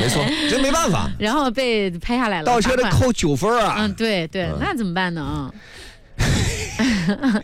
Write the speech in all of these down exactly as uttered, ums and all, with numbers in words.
没错，这没办法。 然后被拍下来了， 倒车得扣九分啊。 嗯，对对，嗯、那怎么办呢？啊、嗯。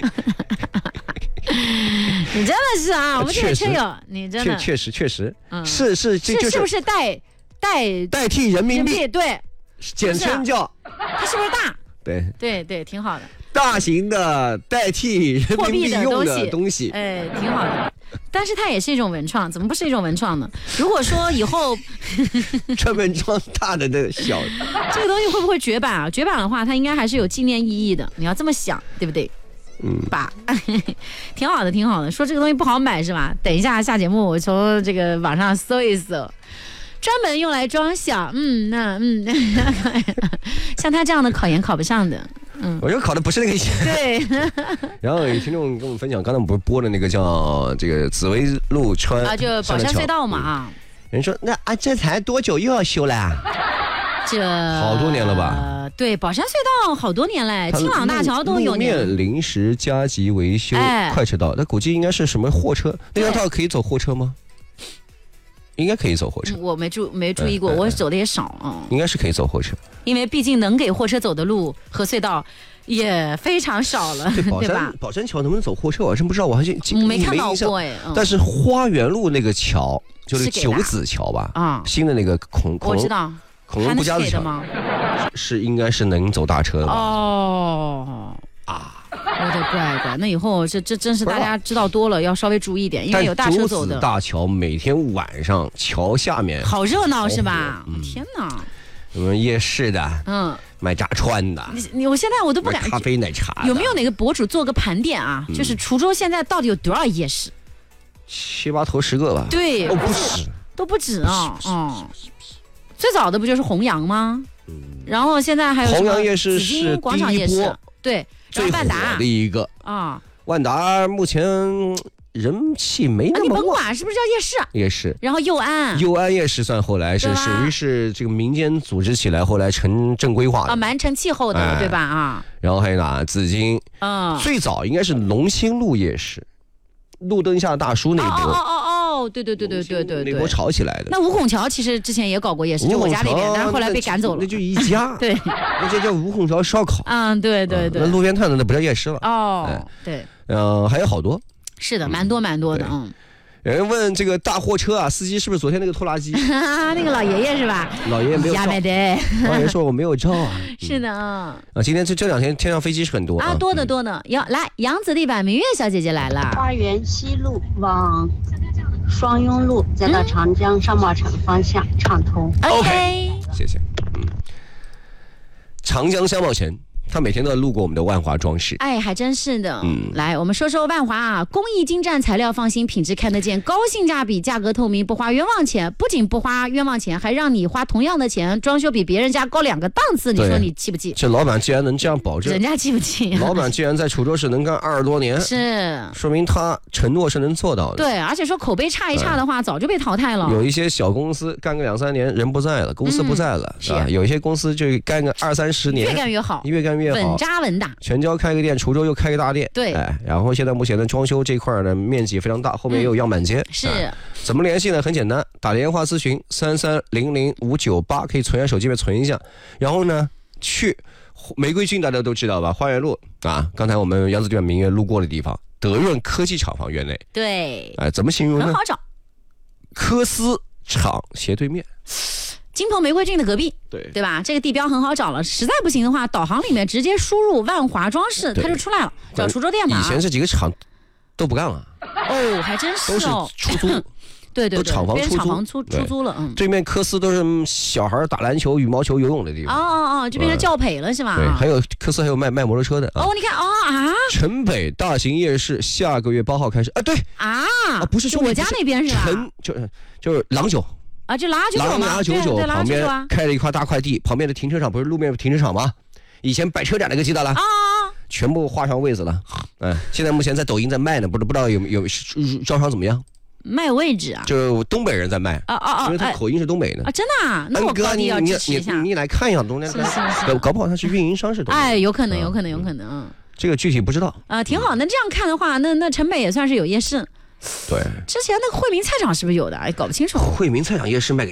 你真的是啊，我们这个车友，你真的确实确实，嗯、是是这就是是不是代代代替人民币？ 对， 简称叫它是不是大？ 对对对，挺好的。 大型的代替人民币用的东西， 哎，挺好的。但是它也是一种文创，怎么不是一种文创呢？如果说以后专门装大的那个小， 这个东西会不会绝版啊？绝版的话，它应该还是有纪念意义的。你要这么想，对不对？嗯，吧，挺好的，挺好的。说这个东西不好买是吧？等一下下节目我从这个网上搜一搜，专门用来装小，嗯，那嗯，像他这样的考研考不上的，嗯， 我觉得考的不是那个意思。 对。 然后有听众跟我们分享，刚才我们不是播的那个叫这个紫薇路川啊，就宝山隧道嘛啊。 嗯、人说那啊，这才多久又要修了啊？ 这好多年了吧？ 呃、对，宝山隧道好多年嘞，青朗大桥都有年。 路面临时加急维修，哎、快车道，那估计应该是什么货车？那条道可以走货车吗？应该可以走货车。 我没注没注意过，哎、我走的也少啊、嗯。 应该是可以走货车， 因为毕竟能给货车走的路和隧道也非常少了， 对, 对吧？ 宝山桥能不能走货车？我还真不知道，我还是没看到过哎。 嗯、但是花园路那个桥就是九子桥吧？啊，新的那个孔孔我知道。 恐龙不加的桥吗？ 是应该是能走大车的吧？ 哦啊，我的乖乖，那以后这这真是大家知道多了，要稍微注意点，因为有大车走的。 大桥每天晚上桥下面好热闹是吧？嗯、天哪！ 我们夜市的，嗯，卖炸串的， 你你我现在我都不敢。 咖啡奶茶。 有没有哪个博主做个盘点啊？嗯、就是滁州现在到底有多少夜市？ 七八头十个吧。 对， 哦不止， 都不止啊，哦。最早的不就是弘阳吗？嗯，然后现在还有弘阳夜市是广场夜市，对， 最火的一个啊。万达目前人气没那么旺、啊， 你甭管是不是叫夜市？ 夜市， 然后佑安， 佑安夜市算后来是属于是这个民间组织起来，后来成正规化的啊，蛮成气候的、哎、对吧？啊， 然后还有哪紫金啊，最早应该是龙兴路夜市。路灯下大叔那波， 哦哦哦，对对对对对对对， 那波炒起来的。 那五孔桥其实之前也搞过夜市，就我家那边，但是后来被赶走了。 那就一家， 对， 那这叫五孔桥烧烤。 嗯，对对对。 那路边摊的那不叫夜市了。 哦，对。 嗯，还有好多。 是的，蛮多蛮多的，嗯。 有人问这个大货车啊，司机是不是昨天那个拖拉机？ 那个老爷爷是吧？ 老爷爷没有照。老爷爷说我没有照啊。 是的， 啊，今天这这两天天上飞机是很多啊，多的多的。要来扬子地板明月小姐姐来了。 花园西路往双庸路，再到长江商贸城方向畅通。 OK， 谢谢。嗯，长江商贸城。他每天都要路过我们的万华装饰， 哎，还真是的。嗯，来，我们说说万华啊，工艺精湛，材料放心，品质看得见，高性价比，价格透明，不花冤枉钱。不仅不花冤枉钱，还让你花同样的钱，装修比别人家高两个档次。你说你气不气？ 这老板既然能这样保证， 人家气不气、啊？ 老板既然在滁州市能干二十多年， 是说明他承诺是能做到的。 对，而且说口碑差一差的话，嗯、早就被淘汰了。 有一些小公司干个两三年，人不在了，公司不在了，嗯、是吧？有一些公司就干个二三十年， 越干越好， 越干越好， 稳扎稳打。 全椒开个店，滁州又开个大店， 对， 哎，然后现在目前的装修这块呢，面积非常大，后面也有样板间，嗯、 是、 哎，怎么联系呢？很简单，打电话咨询三三零零五九八，可以存在手机里面存一下，然后呢，去玫瑰郡大家都知道吧，花园路啊，刚才我们扬子地板明月路过的地方，德润科技厂房院内， 对， 哎，怎么形容呢？ 很好找， 科斯厂斜对面。 金鹏玫瑰郡的隔壁， 对对吧？这个地标很好找了，实在不行的话，导航里面直接输入万华装饰，它就出来了。找滁州店嘛。 以前这几个厂都不干了。 哦，还真是哦。 都是出租。 对对对， 都厂房出租， 厂房出出租了。嗯。 对面科斯都是小孩打篮球、羽毛球、游泳的地方。 哦哦哦，就变成教培了是吧？ 对，还有科斯还有卖卖摩托车的。 哦，你看哦啊。 城北大型夜市下个月八号开始啊，对啊啊，不是就我家那边是吧？ 城就是就是郎酒。 啊，就拉九九嘛， 拉九九旁边开了一块大块地，旁边的停车场不是路面停车场吗？以前摆车展那个记得了啊，全部画上位子了。嗯，现在目前在抖音在卖呢，不知不知道有有招商怎么样？ 卖位置啊？ 就东北人在卖啊啊啊！ 因为他口音是东北的啊，真的啊？那我高低要支持一下。 你你来看一下东南，搞不好他是运营商是东北。 哎，有可能，有可能，有可能。 这个具体不知道啊，挺好。那这样看的话，那那城北也算是有夜市。 对， 之前那个惠民菜场是不是有的？哎，搞不清楚。 惠民菜场夜市卖给